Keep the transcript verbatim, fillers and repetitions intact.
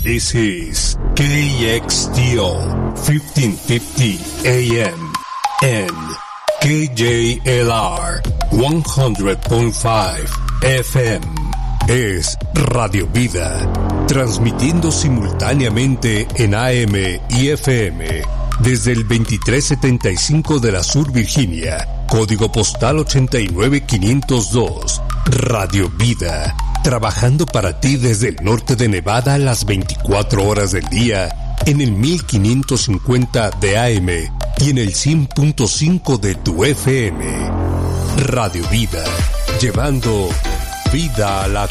This is K X T O fifteen fifty A M and K J L R one hundred point five F M. Es Radio Vida, transmitiendo simultáneamente en A M y F M desde el veintitrés setenta y cinco de la Sur Virginia, código postal ochenta y nueve quinientos dos. Radio Vida, trabajando para ti desde el norte de Nevada las veinticuatro horas del día en el mil quinientos cincuenta de A M y en el cien punto cinco de tu F M. Radio Vida, llevando vida a la